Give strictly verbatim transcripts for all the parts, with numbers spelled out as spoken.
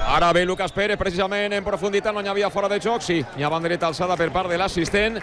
Ara ve Lucas Pérez, precisament en profunditat, no hi havia fora de joc, sí, hi ha bandereta alçada per part de l'assistent,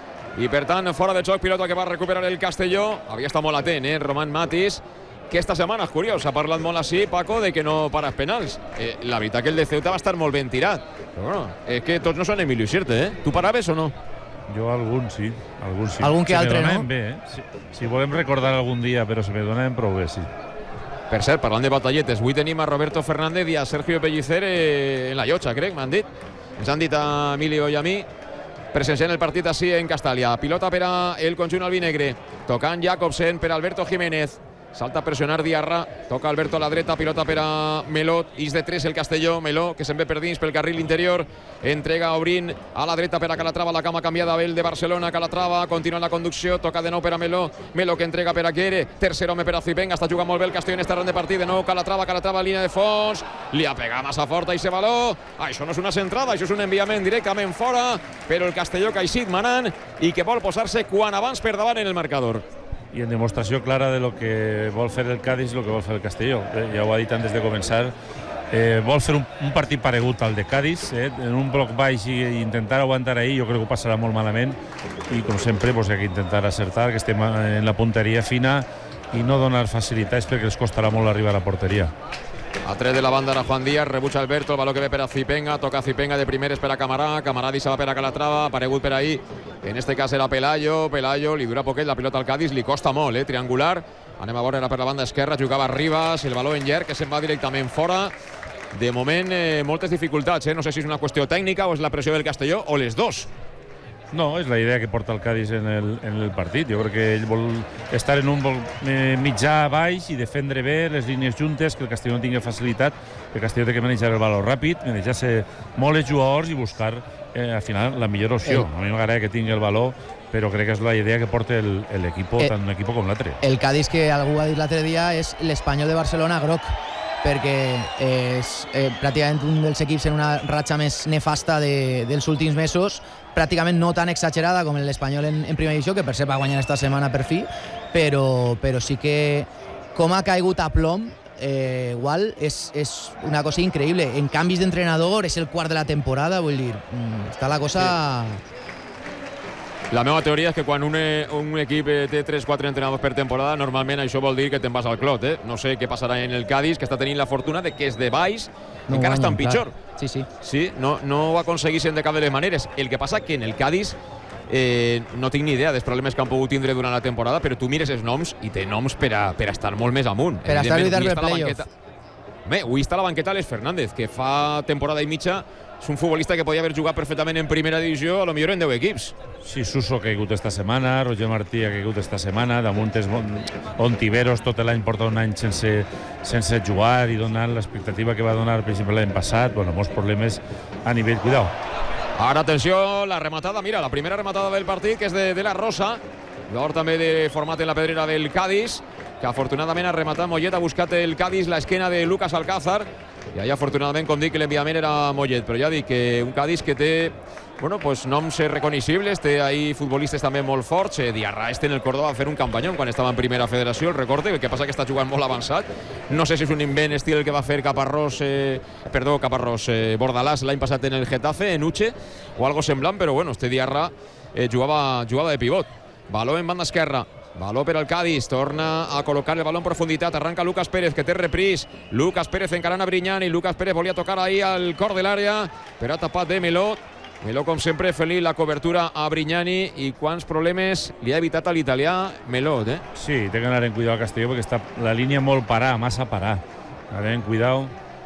i per tant, fora de joc, pilota que va recuperar el Castelló. Havia estat molt atent, eh, Roman Matis, que esta setmana, és curiós, ha parlat molt així, Paco, de que no pares penals. Eh, la veritat que el de Ceuta va estar molt ben tirat, però bueno, és que tots no són Emilio Xirte, eh? Tu paraves o no? Jo algun sí, algun sí. Algun que se altre, no? Bé, eh? si, si volem recordar algun dia, però se me donaven prou bé, sí. Per cert, parlant de batalletes, avui tenim a Roberto Fernández i a Sergio Pellicer eh, en la llotja, crec, m'han dit. Ens han dit a Emilio i a mi, presenciant el partit així en Castàlia. Pilota per a el conjunt albinegre, tocant Jacobsen per Alberto Jiménez. Salta a pressionar Diarra, toca Alberto a la dreta, pilota per a Meló, is de tres el Castelló, Meló que se'n ve per dins pel carril interior, entrega obrint a la dreta per a Calatrava, la cama canviada Abel de Barcelona, Calatrava continua la conducció, toca de nou per a Meló, Meló que entrega per a Guere, tercer home per a Zipenga, està jugant molt bé el Castelló en este rang de partit, de nou Calatrava, Calatrava línia de fons, li ha pegat massa forta i se való, això no és una centrada, això és un enviament directament fora, però el Castelló que ha eixit manant i que vol posar-se quan abans per davant en el marcador. I en demostració clara de lo que vol fer el Cádiz i el que vol fer el Castelló. Eh, ja ho ha dit antes de començar. Eh, vol fer un, un partit paregut al de Cádiz, eh, en un bloc baix i, i intentar aguantar ahí, jo crec que ho passarà molt malament. I com sempre pues, hay que intentar acertar, que estem en la punteria fina i no donar facilitats perquè els costarà molt arribar a la porteria. A tres de la banda era Juan Díaz, rebutja Alberto, el baló que ve per a Zipenga, toca Zipenga de primeres per a Camarà, Camarà deixa per a Calatrava, aparegut per ahí, en este cas era Pelayo, Pelayo li dura poquet la pilota al Cádiz, li costa molt, eh, triangular, anem a veure, era per la banda esquerra, jugava Rivas, el baló en llarg que se'n va directament fora, de moment eh, moltes dificultats, eh? No sé si és una qüestió tècnica o és la pressió del Castelló o les dos. No, és la idea que porta el Cádiz en el, en el partit. Jo crec que ell vol estar en un vol, eh, mitjà baix i defendre bé les línies juntes, que el Castelló no tingui facilitat. El Castelló té que manejar el valor ràpid, manejar-se molt els jugadors i buscar eh, al final la millor opció. A mi m'agrada que tingui el valor, però crec que és la idea que porta l'equip, tant un equip com l'altre. El Cádiz, que algú ha dit l'altre dia, és l'Espanyol de Barcelona groc, perquè és eh, pràcticament un dels equips en una ratxa més nefasta de, dels últims mesos, pràcticament no tan exagerada com l'Espanyol en, en primera divisió, que per cert va guanyar esta setmana per fi, però, però sí que com ha caigut a plom, eh, igual és, és una cosa increïble. En canvis d'entrenador, és el quart de la temporada, vull dir, està la cosa... Sí. La meva teoria és que quan un, un equip té tres quatre entrenadors per temporada, normalment això vol dir que te'n vas al clot, eh? No sé què passarà en el Cádiz, que està tenint la fortuna de que és de baix, no encara està en pitjor. Sí, sí. Sí, no, no ho aconseguissin de cap de les maneres. El que passa que en el Cádiz eh, no tinc ni idea dels problemes que han pogut tindre durant la temporada, però tu mires els noms i té noms per a, per a estar molt més amunt. Per a estar lluitant per playoff. Bé, avui està a la banqueta Alex Fernández, que fa temporada i mitja és un futbolista que podia haver jugat perfectament en primera divisió, a lo millor en deu equips. Sí, Suso ha caigut esta setmana, Roger Martí ha caigut esta setmana, damunt és Ontiveros tot l'any porta un any sense, sense jugar i donant l'expectativa que va donar, per exemple, l'any passat. Bueno, molts problemes a nivell, cuidao. Ara, atenció, la rematada, mira, la primera rematada del partit, que és de, de la Rosa, jugador també de format en la pedrera del Cádiz, que afortunadament ha rematat Mollet, ha buscat el Cádiz l'esquena de Lucas Alcázar, i allà afortunadament, com dic, l'enviament era Mollet, però ja dic que un Cádiz que té bueno, pues, noms reconeixibles, té ahí futbolistes també molt forts, eh, Diarra este en el Córdoba va fer un campanyón quan estava en primera federació, el recorde, el que passa que està jugant molt avançat, no sé si és un invent estil que va fer Caparrós, eh, perdó, Caparrós, eh, Bordalàs l'any passat en el Getafe, en Uche, o algo semblant, però bueno, este Diarra eh, jugava, jugava de pivot. Baló en banda esquerra, baló per al Cádiz, torna a col·locar el baló en profunditat, arranca Lucas Pérez, que té repris, Lucas Pérez encarant a Brignani, Lucas Pérez volia tocar ahí al cor de l'àrea, però ha tapat de Meló, Meló com sempre fent-li la cobertura a Brignani, i quants problemes li ha evitat a l'italià Meló, eh? Sí, té que anar en cuidado al Castelló perquè està la línia molt parada, massa parada. Anar en cuidado.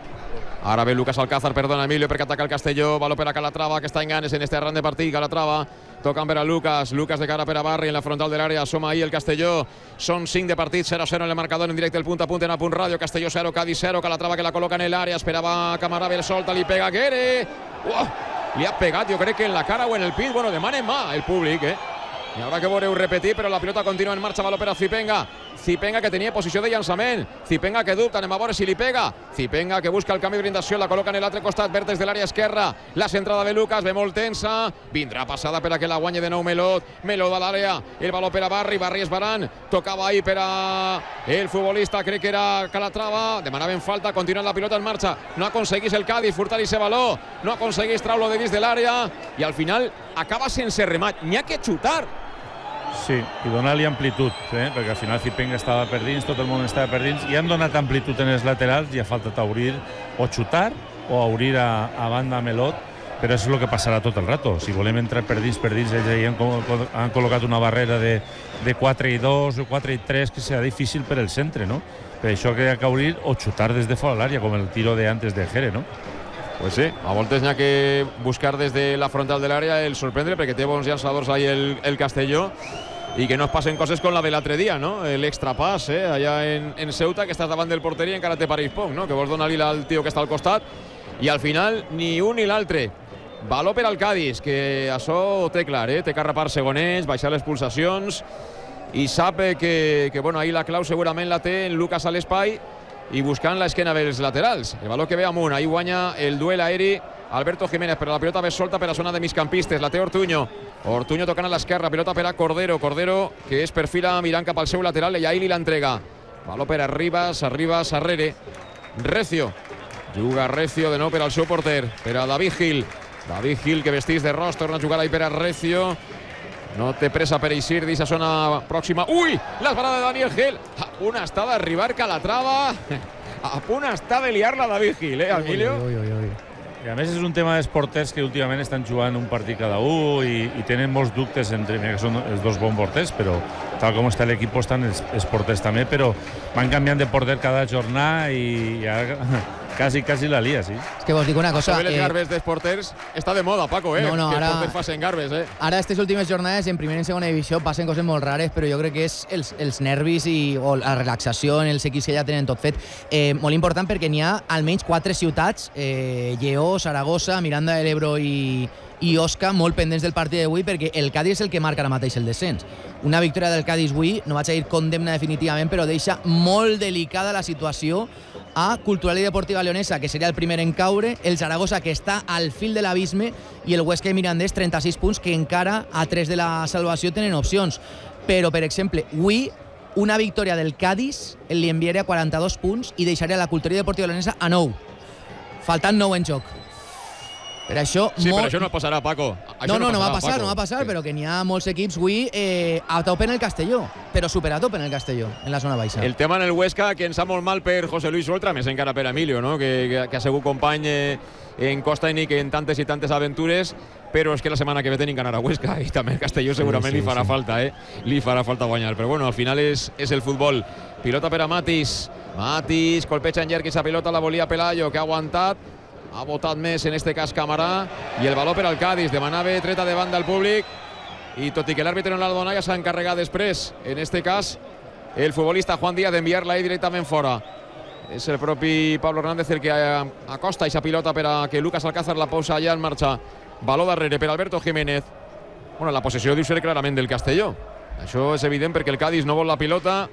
Ara ve Lucas Alcázar, perdona Emilio, perquè ataca el Castelló, baló per a Calatrava, que està en ganes en este arran de partit, Calatrava, tocan per a Lucas, Lucas de cara per a Barri en la frontal de l'àrea, soma ahí el Castelló, són cinc de partit, zero a zero en el marcador en directe, el punt a punt en a punt ràdio, Castelló zero, Cádiz zero, Calatrava que la col·loca en l'àrea, esperava Camarà, el solta, li pega Guere, uah, li ha pegat, jo crec que en la cara o en el pit, bueno, demana mà el públic, eh? I haurà que veure-ho repetir, però la pilota continua en marxa, baló per a Zipenga, Zipenga, que tenia posició de llançament. Zipenga, que dubta, anem a veure si li pega. Zipenga, que busca el canvi d'orientació, la col·loca en l'altre costat, vèrtex de l'àrea esquerra. La centrada de Lucas, ve molt tensa. Vindrà passada per a que la guanyi de nou Melot. Melot a l'àrea, el baló per a Barri, Barri és Baran. Tocava ahir per a el futbolista, crec que era Calatrava. Demanaven falta, continua la pilota en marxa. No aconseguís el Cádiz furtar ese baló. No aconseguís traure-lo de dins de l'àrea. I al final acaba sense remat. N'hi ha que xutar. Sí, i donar-li amplitud, eh? perquè al final Zipenga estava per dins, tot el món estava per dins, i han donat amplitud en els laterals i ha faltat obrir o xutar o obrir a, a banda a Melot, però això és el que passarà tot el rato. Si volem entrar per dins, per dins, ells ahí han, han col·locat una barrera de, de quatre i dos o quatre i tres que serà difícil per el centre, no? Per això que hi ha que obrir o xutar des de fora l'àrea, com el tiro de antes de Jere, no? Pues sí, a voltes n'hi ha que buscar des de la frontal de l'àrea el sorprendre, perquè té bons llançadors ahí el, el Castelló, i que no es passen coses com la de l'altre dia, no? L'extrapàs, eh? Allà en, en Ceuta, que estàs davant del porter i encara té París-Pong, no? Que vols donar-li al tio que està al costat, i al final ni un ni l'altre. Baló per al Cádiz, que això ho té clar, eh? Té que arrapar segonets, baixar les pulsacions, i sap que, que bueno, ahir la clau segurament la té en Lucas a l'espai i buscant l'esquena dels laterals. El baló que ve amunt, ahir guanya el duel aeri Alberto Jiménez, però la pilota ve solta per la zona de migcampistes, la té Ortuño. Ortuño tocant a l'esquerra, pilota per a Cordero. Cordero que es perfila mirant cap al seu lateral i ahir li l'entrega. Baló per a Rivas, Rivas, Arrere. Recio. Juga Recio de nou per al seu porter, per a David Gil. David Gil, que vestís de ros, torna a jugar ahí per a Recio. No té pressa per eixir d'aquesta zona pròxima. Ui! L'esbarada de Daniel Gil. A punt està d'arribar Calatrava. A punt està de liar-la David Gil, eh, Emilio? Ui, ui, ui. I a més és un tema dels porters que últimament estan jugant un partit cada un i, i tenen molts dubtes entre, mira que són els dos bons porters, però tal com està l'equip estan els, els porters també, però van canviant de porter cada jornada i ja quasi, quasi la lia, sí. És que vos dic una cosa... Saber els eh... garbes dels porters està de moda, Paco, eh? No, no, que ara... els porters facin garbes, eh? Ara, aquestes últimes jornades, en primera i en segona divisió, passen coses molt rares, però jo crec que és els, els nervis i, o la relaxació en els equips que ja tenen tot fet. Eh, molt important perquè n'hi ha almenys quatre ciutats, eh, Lleó, Saragossa, Miranda de l'Ebro i, i Osca, molt pendents del partit d'avui, perquè el Cádiz és el que marca ara mateix el descens. Una victòria del Cádiz avui, no vaig a dir condemna definitivament, però deixa molt delicada la situació a Cultural i Deportiva Leonesa, que seria el primer en caure, el Zaragoza, que està al fil de l'abisme, i el Huesca i Mirandés, trenta-sis punts, que encara a tres de la salvació tenen opcions. Però, per exemple, avui una victòria del Cádiz li enviaria quaranta-dos punts i deixaria la Cultural i Deportiva Leonesa a nou, faltant nou en joc. Per això, sí, molt... però això no passarà, Paco. Això no, no, no, no va passarà, passar, Paco. no va passar, sí. Però que n'hi ha molts equips avui eh, a top en el Castelló, però super a top en el Castelló, en la zona baixa. El tema en el Huesca, que ens sap molt mal per José Luis Oltra, més encara per Emilio, no? que, que, que ha sigut company eh, en Costa i Nick en tantes i tantes aventures, però és que la setmana que ve tenim que anar a Huesca i també el Castelló segurament sí, sí, li farà sí. falta, eh? Li farà falta guanyar, però bueno, al final és, és el futbol. Pilota per a Matis. Matis, colpeja en llarg, aquesta pilota la volia Pelayo, que ha aguantat. Ha votat més, en este cas, Camarà, i el baló per al Cádiz. Demanava treta de banda al públic, i tot i que l'àrbitre no l'ha donat, ja s'ha encarregat després, en este cas, el futbolista Juan Díaz d'enviar-la ahí directament fora. És el propi Pablo Hernández el que acosta aquesta pilota per a que Lucas Alcázar la posa allà en marxa. Baló darrere per Alberto Jiménez. Bueno, la possessió deu ser clarament del Castelló. Això és evident perquè el Cádiz no vol la pilota,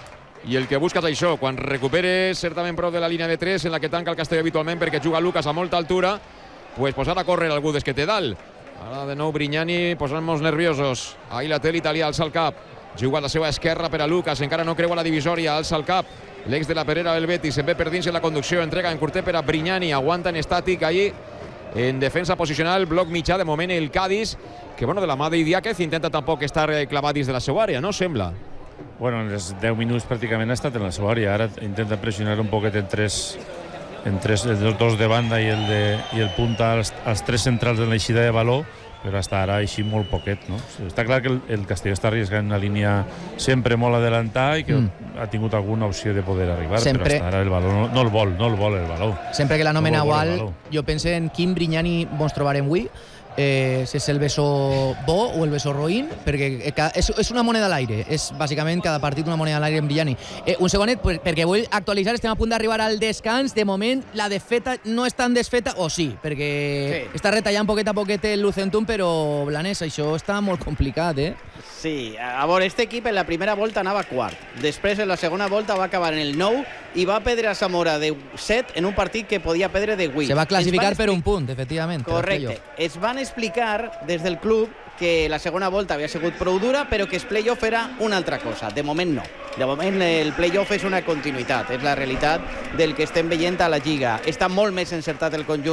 i el que busca és això, quan recupere certament prou de la línia de tres en la que tanca el Castelló habitualment perquè juga Lucas a molta altura, pues posar a córrer algú des que té dalt. Ara de nou Brignani posant-nos nerviosos. Ahí la té l'italià, alça el cap. Juga a la seva esquerra per a Lucas, encara no creua la divisòria, alça el cap. L'ex de la Perera del Betis, se'n ve per dins en la conducció, entrega en curter per a Brignani, aguanta en estàtic ahí en defensa posicional, bloc mitjà, de moment el Cádiz, que bueno, de la mà d'Idiáquez intenta tampoc estar clavat dins de la seva àrea, no sembla? Bueno, en els deu minuts pràcticament ha estat en la seva àrea. Ara intenta pressionar un poquet en tres, en tres, els dos de banda i el, de, i el punta als, als tres centrals en l'eixida de baló, però hasta ara així molt poquet, no? Està clar que el, el Castelló està arriesgant una línia sempre molt adelantada i que mm. ha tingut alguna opció de poder arribar, sempre, però hasta ara el baló no, no el vol, no el vol el baló. Sempre que l'anomena no Gual, jo penso en quin Brignani ens trobarem avui, eh, si és el beso bo o el beso roïn, perquè és, és una moneda a l'aire, és bàsicament cada partit una moneda a l'aire en Villani. Eh, un segonet, perquè vull actualitzar, estem a punt d'arribar al descans, de moment la desfeta no és tan desfeta, o sí, perquè sí. Està retallant poquet a poquet el Lucentum, però Blanes, això està molt complicat, eh? Sí, a veure, este equip en la primera volta anava quart, després en la segona volta va acabar en el nou i va perdre a Zamora de set en un partit que podia perdre de vuit. Se va classificar per un punt, efectivament. Correcte. Es van explicar des del club que la segona volta havia sigut prou dura, però que el play-off era una altra cosa. De moment no. De moment el play-off és una continuïtat, és la realitat del que estem veient a la Lliga. Està molt més encertat el conjunt